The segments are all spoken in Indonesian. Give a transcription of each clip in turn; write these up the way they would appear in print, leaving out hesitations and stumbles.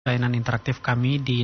layanan interaktif kami di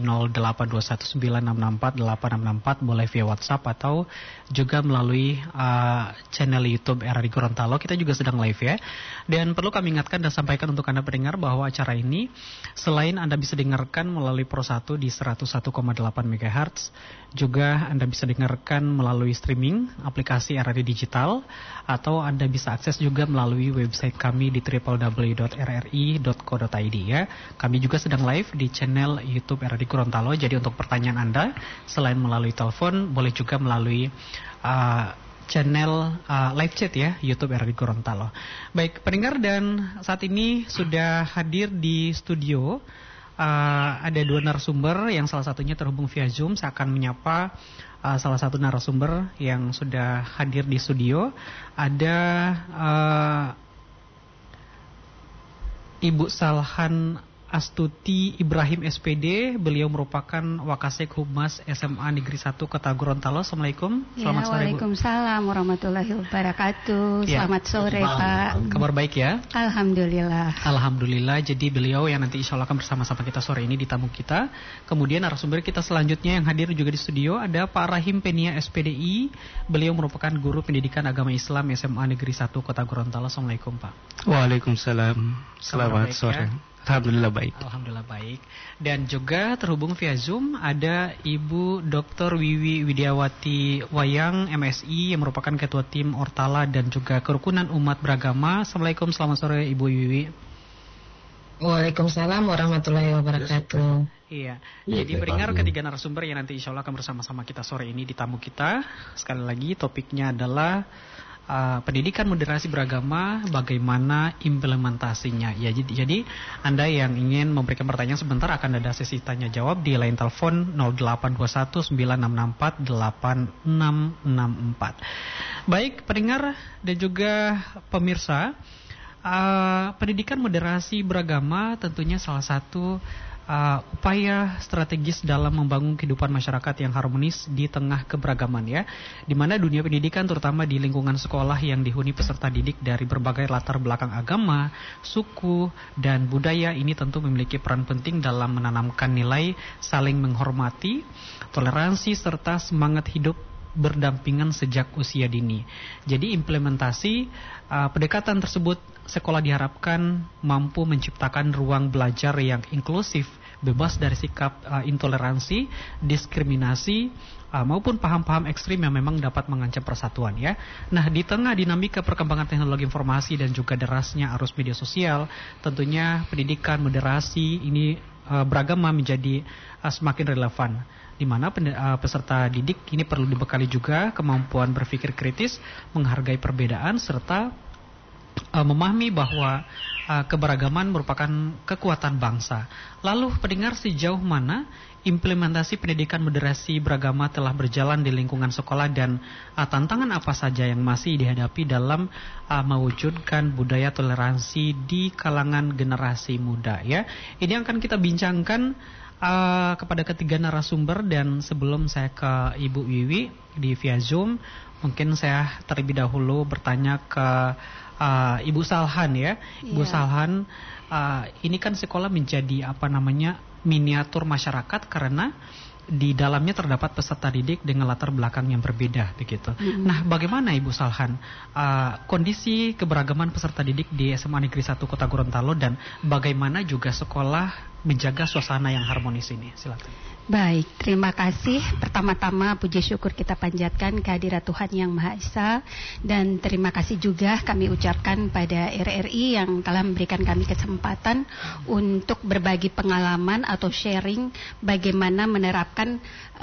082196648664 boleh via WhatsApp atau juga melalui channel YouTube RRI Gorontalo. Kita juga sedang live ya. Dan perlu kami ingatkan dan sampaikan untuk Anda pendengar bahwa acara ini selain Anda bisa dengarkan melalui Pro 1 di 101,8 MHz, juga Anda bisa dengarkan melalui streaming aplikasi RRI Digital, atau Anda bisa akses juga melalui website kami di www.rri.co.id ya. Kami juga sedang live di channel YouTube RRI Gorontalo. Jadi untuk pertanyaan Anda selain melalui telepon, boleh juga melalui channel live chat ya, YouTube RRI Gorontalo. Baik pendengar, dan saat ini sudah hadir di studio ada dua narasumber yang salah satunya terhubung via Zoom. Saya akan menyapa salah satu narasumber yang sudah hadir di studio. Ada Ibu Salhan Astuti Ibrahim SPD. Beliau merupakan Wakasek Humas SMA Negeri 1 Kota Gorontalo. Assalamualaikum. Selamat sore, Bu. Waalaikumsalam warahmatullahi wabarakatuh. Selamat sore, Pak. Kabar baik ya? Alhamdulillah. Alhamdulillah. Jadi beliau yang nanti insya Allah akan bersama-sama kita sore ini di tamu kita. Kemudian narasumber kita selanjutnya yang hadir juga di studio ada Pak Rahim Penia SPDI. Beliau merupakan guru pendidikan agama Islam SMA Negeri 1 Kota Gorontalo. Assalamualaikum, Pak. Waalaikumsalam. Selamat sore. Ya? Alhamdulillah baik. Alhamdulillah baik. Dan juga terhubung via Zoom ada Ibu Dr. Wiwi Widiawati Wayang MSI yang merupakan Ketua Tim Ortala dan juga Kerukunan Umat Beragama. Assalamualaikum, selamat sore Ibu Wiwi. Waalaikumsalam warahmatullahi wabarakatuh. Iya, jadi pendengar ketiga narasumber yang nanti insya Allah akan bersama-sama kita sore ini di tamu kita. Sekali lagi topiknya adalah pendidikan moderasi beragama, bagaimana implementasinya. Ya, jadi Anda yang ingin memberikan pertanyaan sebentar akan ada sesi tanya jawab di line telepon 082196648664. Baik pendengar dan juga pemirsa, pendidikan moderasi beragama tentunya salah satu upaya strategis dalam membangun kehidupan masyarakat yang harmonis di tengah keberagaman ya, di mana dunia pendidikan terutama di lingkungan sekolah yang dihuni peserta didik dari berbagai latar belakang agama, suku, dan budaya ini tentu memiliki peran penting dalam menanamkan nilai saling menghormati, toleransi, serta semangat hidup berdampingan sejak usia dini. Jadi implementasi pendekatan tersebut, sekolah diharapkan mampu menciptakan ruang belajar yang inklusif, bebas dari sikap intoleransi, diskriminasi, maupun paham-paham ekstrim yang memang dapat mengancam persatuan ya. Nah, di tengah dinamika perkembangan teknologi informasi dan juga derasnya arus media sosial, tentunya pendidikan moderasi ini beragama menjadi semakin relevan, di mana peserta didik ini perlu dibekali juga kemampuan berpikir kritis, menghargai perbedaan, serta memahami bahwa keberagaman merupakan kekuatan bangsa. Lalu pendengar, sejauh mana implementasi pendidikan moderasi beragama telah berjalan di lingkungan sekolah dan tantangan apa saja yang masih dihadapi dalam mewujudkan budaya toleransi di kalangan generasi muda ya. Ini akan kita bincangkan kepada ketiga narasumber, dan sebelum saya ke Ibu Wiwi di via Zoom, mungkin saya terlebih dahulu bertanya ke Ibu Salhan ya. Ibu Salhan, ini kan sekolah menjadi miniatur masyarakat karena di dalamnya terdapat peserta didik dengan latar belakang yang berbeda begitu. Nah, bagaimana Ibu Salhan kondisi keberagaman peserta didik di SMA Negeri 1 Kota Gorontalo, dan bagaimana juga sekolah menjaga suasana yang harmonis ini? Silakan. Baik, terima kasih. Pertama-tama puji syukur kita panjatkan kehadirat Tuhan Yang Maha Esa, dan terima kasih juga kami ucapkan pada RRI yang telah memberikan kami kesempatan untuk berbagi pengalaman atau sharing bagaimana menerapkan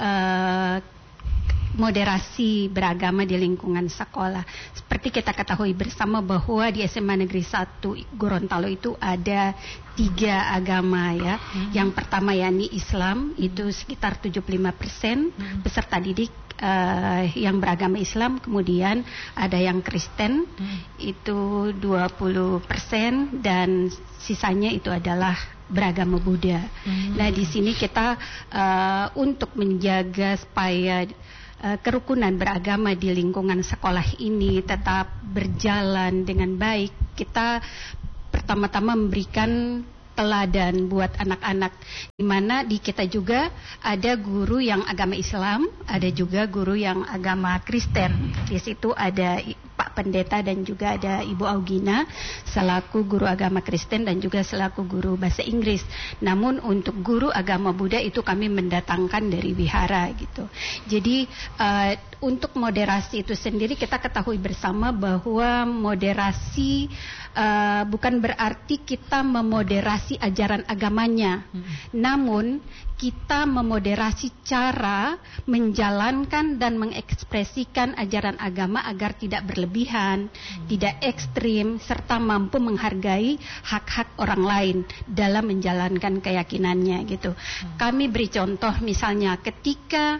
moderasi beragama di lingkungan sekolah. Seperti kita ketahui bersama bahwa di SMA Negeri 1 Gorontalo itu ada 3 agama ya. Yang pertama yakni Islam, itu sekitar 75% peserta didik yang beragama Islam. Kemudian ada yang Kristen, itu 20%, dan sisanya itu adalah beragama Buddha. Nah, di sini kita untuk menjaga supaya kerukunan beragama di lingkungan sekolah ini tetap berjalan dengan baik, kita pertama-tama memberikan teladan buat anak-anak, di mana di kita juga ada guru yang agama Islam, ada juga guru yang agama Kristen. Di situ ada Pak Pendeta dan juga ada Ibu Augina selaku guru agama Kristen dan juga selaku guru bahasa Inggris. Namun untuk guru agama Buddha itu kami mendatangkan dari wihara gitu. Jadi untuk moderasi itu sendiri kita ketahui bersama bahwa moderasi bukan berarti kita memoderasi ajaran agamanya, namun kita memoderasi cara menjalankan dan mengekspresikan ajaran agama agar tidak berlebihan, tidak ekstrim, serta mampu menghargai hak-hak orang lain dalam menjalankan keyakinannya gitu. Kami beri contoh misalnya ketika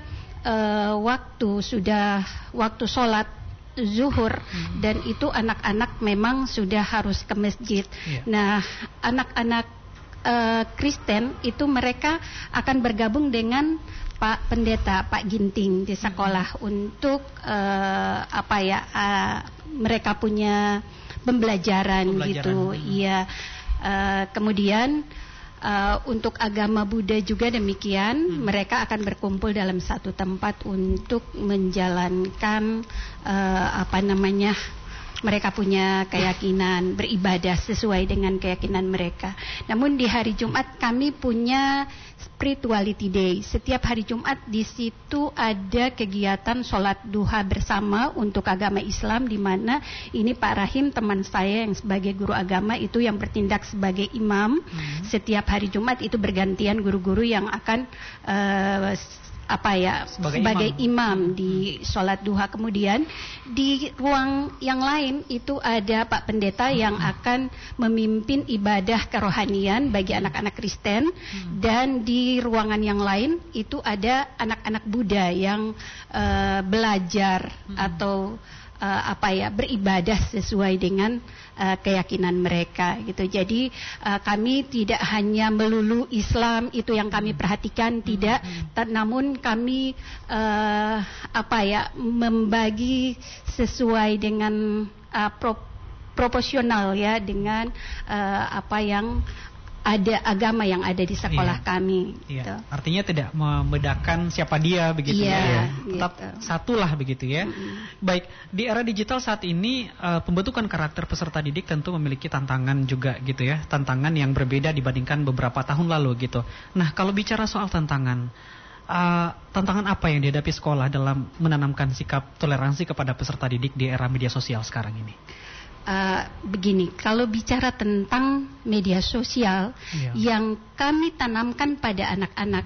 waktu sholat zuhur dan itu anak-anak memang sudah harus ke masjid. Nah, anak-anak Kristen itu mereka akan bergabung dengan Pak Pendeta, Pak Ginting di sekolah untuk mereka punya pembelajaran gitu. Iya. Kemudian untuk agama Buddha juga demikian, mereka akan berkumpul dalam satu tempat untuk menjalankan mereka punya keyakinan, beribadah sesuai dengan keyakinan mereka. Namun di hari Jumat kami punya Spirituality Day. Setiap hari Jumat di situ ada kegiatan sholat duha bersama untuk agama Islam, di mana ini Pak Rahim teman saya yang sebagai guru agama itu yang bertindak sebagai imam. Setiap hari Jumat itu bergantian guru-guru yang akan sebagai imam di sholat duha. Kemudian di ruang yang lain itu ada Pak Pendeta yang akan memimpin ibadah kerohanian bagi anak-anak Kristen, dan di ruangan yang lain itu ada anak-anak Buddha yang belajar atau beribadah sesuai dengan keyakinan mereka gitu. Jadi kami tidak hanya melulu Islam itu yang kami perhatikan, tidak, namun kami membagi sesuai dengan proporsional ya dengan apa yang ada agama yang ada di sekolah kami. Gitu. Artinya tidak membedakan siapa dia begitu ya. Tetap satulah begitu ya. Baik, di era digital saat ini pembentukan karakter peserta didik tentu memiliki tantangan juga gitu ya. Tantangan yang berbeda dibandingkan beberapa tahun lalu gitu. Nah, kalau bicara soal tantangan apa yang dihadapi sekolah dalam menanamkan sikap toleransi kepada peserta didik di era media sosial sekarang ini? Begini, kalau bicara tentang media sosial yang kami tanamkan pada anak-anak,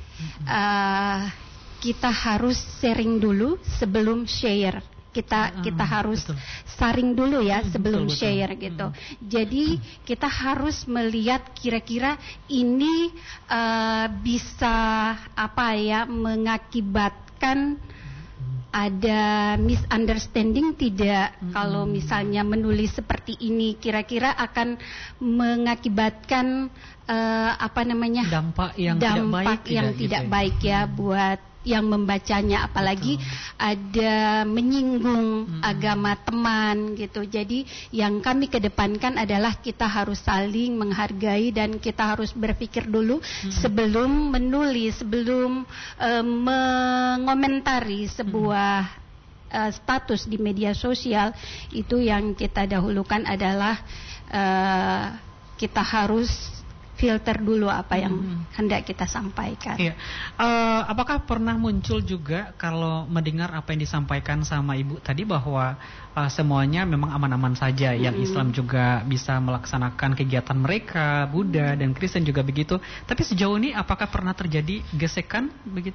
kita harus sharing dulu sebelum share. Kita harus saring dulu ya sebelum share gitu. Jadi kita harus melihat kira-kira ini bisa mengakibatkan ada misunderstanding tidak. Kalau misalnya menulis seperti ini kira-kira akan mengakibatkan dampak yang tidak baik ya buat yang membacanya, apalagi ada menyinggung agama teman gitu. Jadi yang kami kedepankan adalah kita harus saling menghargai dan kita harus berpikir dulu sebelum menulis, sebelum mengomentari sebuah status di media sosial. Itu yang kita dahulukan adalah kita harus filter dulu apa yang hendak kita sampaikan. Iya. Apakah pernah muncul juga kalau mendengar apa yang disampaikan sama Ibu tadi bahwa semuanya memang aman-aman saja, yang Islam juga bisa melaksanakan kegiatan mereka, Buddha dan Kristen juga begitu. Tapi sejauh ini apakah pernah terjadi gesekan begitu?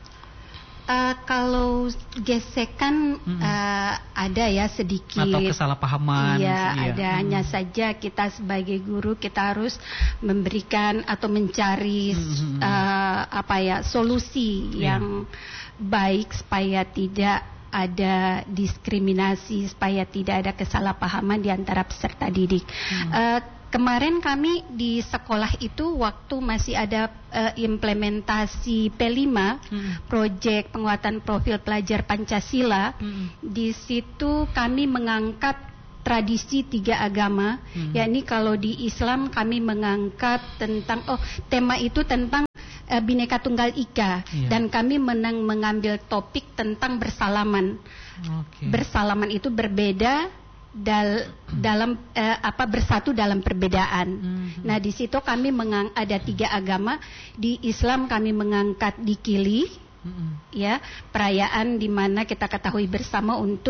Kalau gesekan ada ya sedikit. Atau kesalahpahaman. Iya, ada. Hanya saja kita sebagai guru kita harus memberikan atau mencari solusi yang baik supaya tidak ada diskriminasi, supaya tidak ada kesalahpahaman di antara peserta didik. Kemarin kami di sekolah itu waktu masih ada implementasi P5, proyek penguatan profil pelajar Pancasila, di situ kami mengangkat tradisi tiga agama. Yakni kalau di Islam kami mengangkat tentang tema itu tentang Bhinneka Tunggal Ika, dan kami mengambil topik tentang bersalaman. Bersalaman itu berbeda dalam bersatu dalam perbedaan. Nah, di situ kami ada tiga agama. Di Islam kami mengangkat dikili, ya, perayaan di mana kita ketahui bersama untuk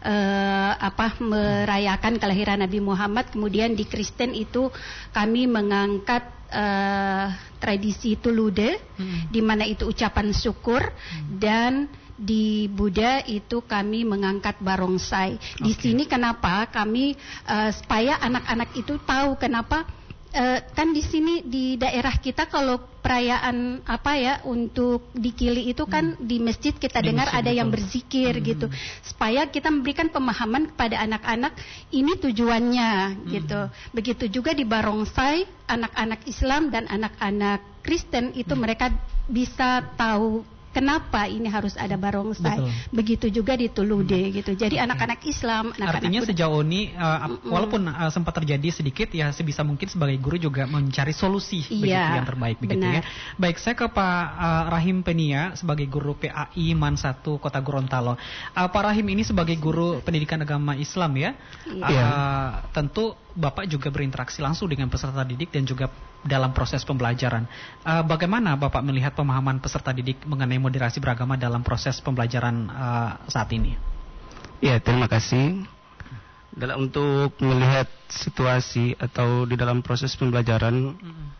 merayakan kelahiran Nabi Muhammad. Kemudian di Kristen itu kami mengangkat tradisi Tulude, di mana itu ucapan syukur, dan di Buddha itu kami mengangkat barongsai. Di sini kenapa kami supaya anak-anak itu tahu kenapa kan di sini di daerah kita kalau perayaan untuk dikili itu kan di masjid kita dengar masjid, ada yang berzikir gitu, supaya kita memberikan pemahaman kepada anak-anak ini tujuannya gitu. Begitu juga di barongsai, anak-anak Islam dan anak-anak Kristen itu mereka bisa tahu kenapa ini harus ada barongsai. Begitu juga di Tulude gitu. Jadi anak-anak Islam, artinya sejauh ini walaupun sempat terjadi sedikit, ya sebisa mungkin sebagai guru juga mencari solusi begitu yang terbaik begitu ya. Baik, saya ke Pak Rahim Penia sebagai guru PAI MAN 1 Kota Gorontalo. Pak Rahim ini sebagai guru pendidikan agama Islam ya. Tentu Bapak juga berinteraksi langsung dengan peserta didik dan juga dalam proses pembelajaran. Bagaimana Bapak melihat pemahaman peserta didik mengenai moderasi beragama dalam proses pembelajaran saat ini? Ya, terima kasih. Untuk melihat situasi atau di dalam proses pembelajaran,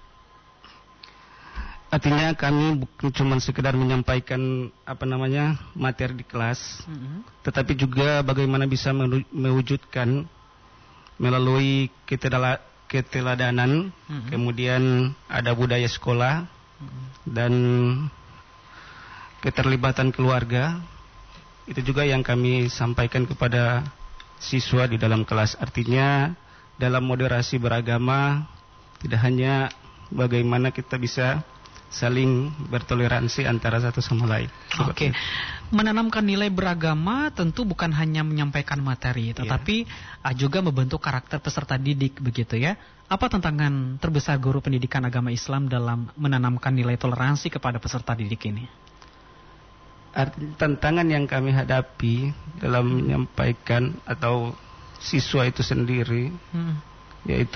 artinya kami bukan cuma sekedar menyampaikan materi di kelas, tetapi juga bagaimana bisa mewujudkan melalui keteladanan, kemudian ada budaya sekolah, dan keterlibatan keluarga. Itu juga yang kami sampaikan kepada siswa di dalam kelas. Artinya dalam moderasi beragama tidak hanya bagaimana kita bisa saling bertoleransi antara satu sama lain. Menanamkan nilai beragama tentu bukan hanya menyampaikan materi, tetapi juga membentuk karakter peserta didik begitu ya. Apa tantangan terbesar guru pendidikan agama Islam dalam menanamkan nilai toleransi kepada peserta didik ini? Tantangan yang kami hadapi dalam menyampaikan atau siswa itu sendiri, yaitu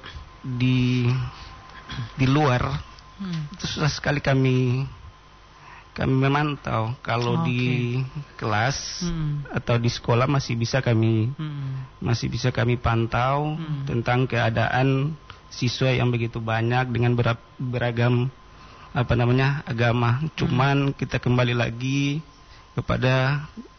di luar, itu susah sekali kami memantau. Kalau di kelas atau di sekolah masih bisa kami pantau tentang keadaan siswa yang begitu banyak dengan beragam agama. Cuman kita kembali lagi kepada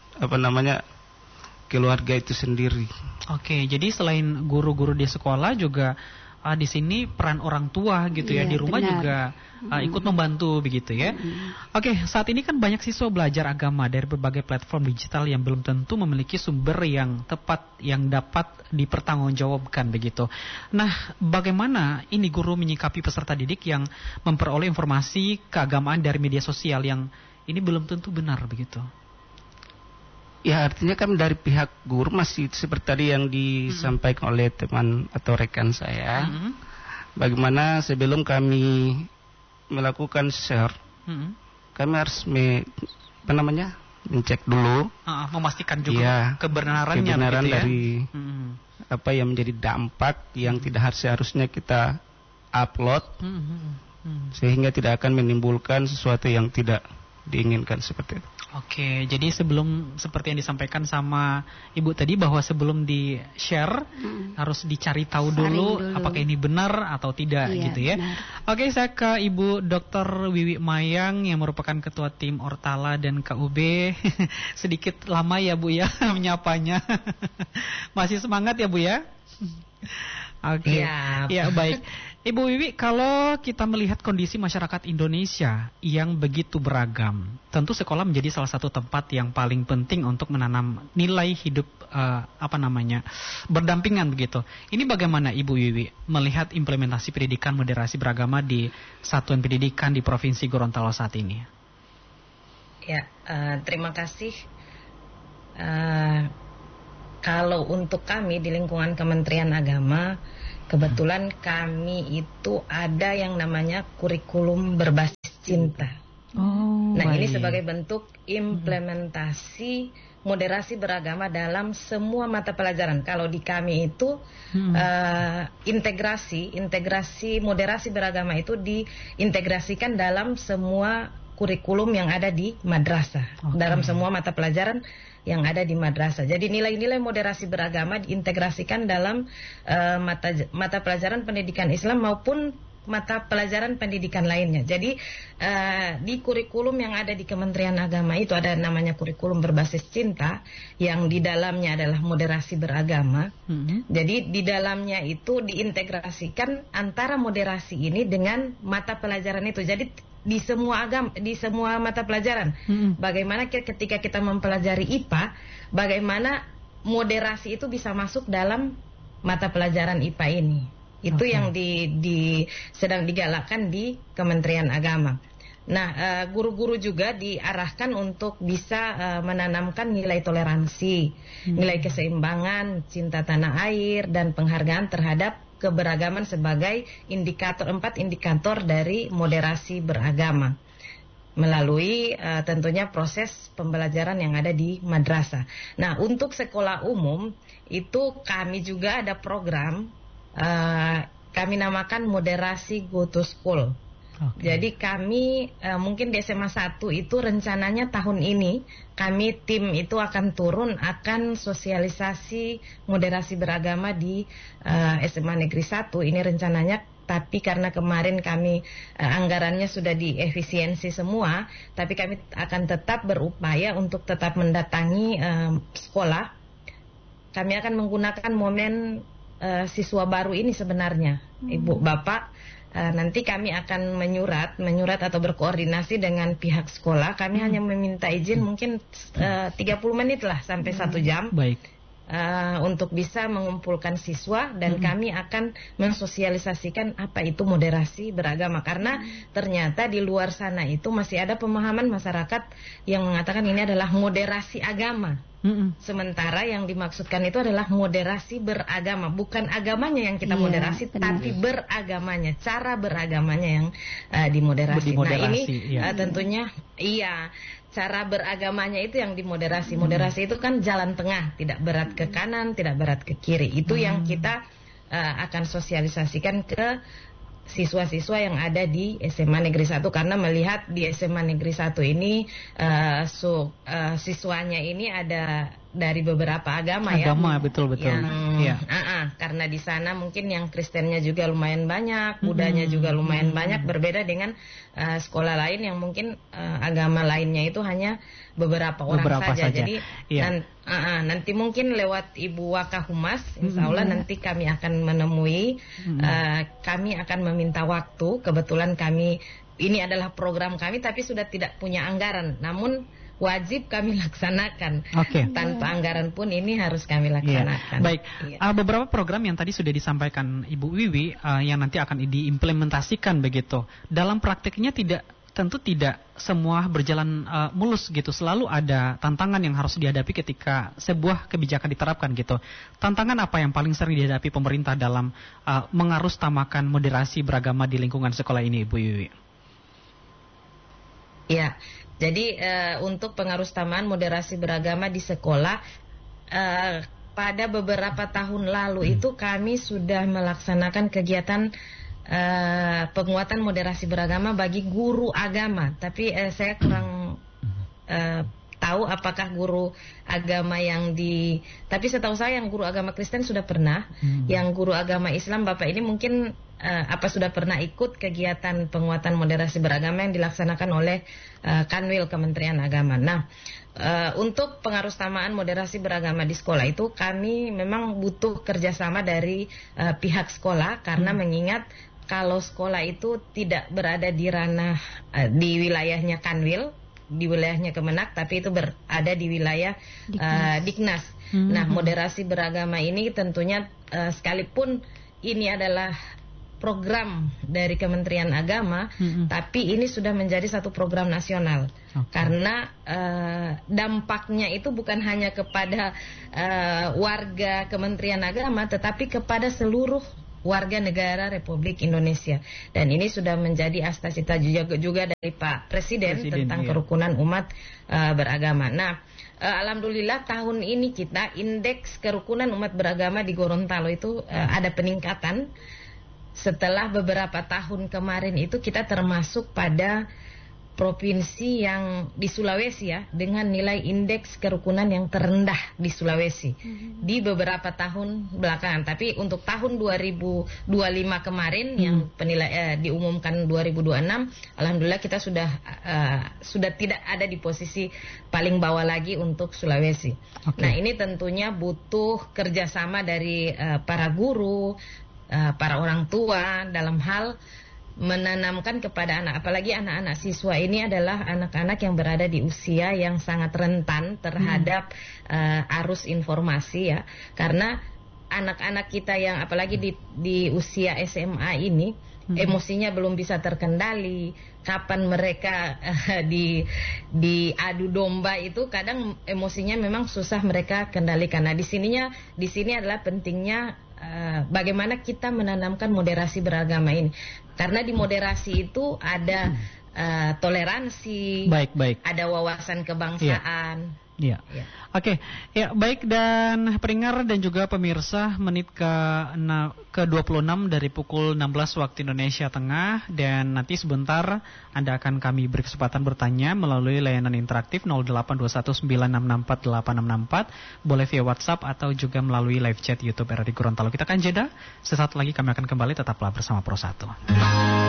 keluarga itu sendiri. Jadi selain guru-guru di sekolah juga di sini peran orang tua gitu ya, di rumah juga ikut membantu begitu ya. Saat ini kan banyak siswa belajar agama dari berbagai platform digital yang belum tentu memiliki sumber yang tepat yang dapat dipertanggungjawabkan begitu. Nah, bagaimana ini guru menyikapi peserta didik yang memperoleh informasi keagamaan dari media sosial yang ini belum tentu benar begitu? Ya, artinya kan dari pihak guru masih seperti tadi yang disampaikan oleh teman atau rekan saya. Bagaimana sebelum kami melakukan share, kami harus mencek dulu, memastikan juga kebenaran dari apa yang menjadi dampak yang tidak seharusnya kita upload, sehingga tidak akan menimbulkan sesuatu yang tidak diinginkan seperti itu. Jadi sebelum seperti yang disampaikan sama Ibu tadi bahwa sebelum di-share harus dicari tahu dulu apakah ini benar atau tidak gitu ya. Benar. Saya ke Ibu Dr. Wiwi Mayang yang merupakan Ketua Tim Ortala dan KUB. Sedikit lama ya Bu ya menyapanya. Masih semangat ya Bu ya? Ya, baik. Ibu Wiwi, kalau kita melihat kondisi masyarakat Indonesia yang begitu beragam, tentu sekolah menjadi salah satu tempat yang paling penting untuk menanam nilai hidup berdampingan begitu. Ini bagaimana Ibu Wiwi melihat implementasi pendidikan moderasi beragama di satuan pendidikan di Provinsi Gorontalo saat ini? Ya, terima kasih. Kalau untuk kami di lingkungan Kementerian Agama, kebetulan kami itu ada yang namanya kurikulum berbasis cinta. Nah, ini sebagai bentuk implementasi moderasi beragama dalam semua mata pelajaran. Kalau di kami itu integrasi moderasi beragama itu diintegrasikan dalam semua kurikulum yang ada di madrasah, dalam semua mata pelajaran yang ada di madrasah. Jadi nilai-nilai moderasi beragama diintegrasikan dalam mata pelajaran pendidikan Islam maupun mata pelajaran pendidikan lainnya. Jadi di kurikulum yang ada di Kementerian Agama itu ada namanya kurikulum berbasis cinta, yang di dalamnya adalah moderasi beragama. Jadi di dalamnya itu diintegrasikan antara moderasi ini dengan mata pelajaran itu. Jadi di semua mata pelajaran. Bagaimana ketika kita mempelajari IPA, bagaimana moderasi itu bisa masuk dalam mata pelajaran IPA ini. Itu yang sedang digalakkan di Kementerian Agama. Nah, guru-guru juga diarahkan untuk bisa menanamkan nilai toleransi, nilai keseimbangan, cinta tanah air, dan penghargaan terhadap keberagaman sebagai 4 indikator dari moderasi beragama melalui tentunya proses pembelajaran yang ada di madrasah. Nah, untuk sekolah umum itu kami juga ada program kami namakan moderasi go to school. Jadi kami mungkin di SMA 1 itu rencananya tahun ini kami tim itu akan turun, akan sosialisasi moderasi beragama di SMA Negeri 1 ini rencananya. Tapi karena kemarin kami anggarannya sudah diefisiensi semua, tapi kami akan tetap berupaya untuk tetap mendatangi sekolah. Kami akan menggunakan momen siswa baru ini sebenarnya, Ibu Bapak. Nanti kami akan menyurat atau berkoordinasi dengan pihak sekolah. Kami hanya meminta izin mungkin 30 menit lah sampai 1 jam. Baik. Untuk bisa mengumpulkan siswa dan kami akan mensosialisasikan apa itu moderasi beragama, karena ternyata di luar sana itu masih ada pemahaman masyarakat yang mengatakan ini adalah moderasi agama. Sementara yang dimaksudkan itu adalah moderasi beragama, bukan agamanya yang kita moderasi, tapi beragamanya, cara beragamanya yang dimoderasi. Nah ini tentunya cara beragamanya itu yang dimoderasi. Moderasi itu kan jalan tengah, tidak berat ke kanan, tidak berat ke kiri. Itu yang kita akan sosialisasikan ke siswa-siswa yang ada di SMA Negeri 1, karena melihat di SMA Negeri 1 ini siswanya ini ada dari beberapa agama ya. Betul-betul. Karena di sana mungkin yang Kristennya juga lumayan banyak, Budanya juga lumayan banyak, berbeda dengan sekolah lain yang mungkin agama lainnya itu hanya beberapa orang saja. Jadi nanti mungkin lewat Ibu Wakahumas, insya Allah nanti kami akan menemui, kami akan meminta waktu. Kebetulan kami ini adalah program kami, tapi sudah tidak punya anggaran, namun wajib kami laksanakan. Tanpa anggaran pun ini harus kami laksanakan. Baik, beberapa program yang tadi sudah disampaikan Ibu Wiwi yang nanti akan diimplementasikan begitu. Dalam praktiknya tentu tidak semua berjalan mulus gitu. Selalu ada tantangan yang harus dihadapi ketika sebuah kebijakan diterapkan gitu. Tantangan apa yang paling sering dihadapi pemerintah dalam mengarusutamakan moderasi beragama di lingkungan sekolah ini, Ibu Wiwi? Ya, jadi untuk pengarusutamaan moderasi beragama di sekolah, pada beberapa tahun lalu itu kami sudah melaksanakan kegiatan penguatan moderasi beragama bagi guru agama. Tapi saya kurang tahu apakah guru agama tapi setahu saya yang guru agama Kristen sudah pernah. Yang guru agama Islam Bapak ini mungkin sudah pernah ikut kegiatan penguatan moderasi beragama yang dilaksanakan oleh Kanwil Kementerian Agama. Nah, untuk pengarusutamaan moderasi beragama di sekolah itu kami memang butuh kerjasama dari pihak sekolah, karena mengingat kalau sekolah itu tidak berada di ranah di wilayahnya Kanwil, di wilayahnya Kemenak, tapi itu berada di wilayah Diknas. Nah, moderasi beragama ini tentunya sekalipun ini adalah program dari Kementerian Agama, tapi ini sudah menjadi satu program nasional. Karena dampaknya itu bukan hanya kepada warga Kementerian Agama, tetapi kepada seluruh warga negara Republik Indonesia. Dan ini sudah menjadi asta-cita juga dari Pak Presiden tentang kerukunan umat beragama. Nah, alhamdulillah tahun ini kita indeks kerukunan umat beragama di Gorontalo itu ada peningkatan. Setelah beberapa tahun kemarin itu kita termasuk pada provinsi yang di Sulawesi ya, dengan nilai indeks kerukunan yang terendah di Sulawesi di beberapa tahun belakangan. Tapi untuk tahun 2025 kemarin yang diumumkan 2026, alhamdulillah kita sudah tidak ada di posisi paling bawah lagi untuk Sulawesi. Nah, ini tentunya butuh kerjasama dari para guru, para orang tua dalam hal menanamkan kepada anak, apalagi anak-anak siswa ini adalah anak-anak yang berada di usia yang sangat rentan terhadap arus informasi ya, karena anak-anak kita yang apalagi di usia SMA ini emosinya belum bisa terkendali. Kapan mereka diadu domba itu kadang emosinya memang susah mereka kendalikan. Nah, di sini adalah pentingnya bagaimana kita menanamkan moderasi beragama ini. Karena di moderasi itu ada toleransi, ada wawasan kebangsaan. Iya. Oke. Ya, baik, dan pendengar dan juga pemirsa, menit ke-26 dari pukul 16 waktu Indonesia Tengah, dan nanti sebentar Anda akan kami beri kesempatan bertanya melalui layanan interaktif 082196648664, boleh via WhatsApp atau juga melalui live chat YouTube RRI Gorontalo. Kita akan jeda. Sesaat lagi kami akan kembali, tetaplah bersama Pro 1.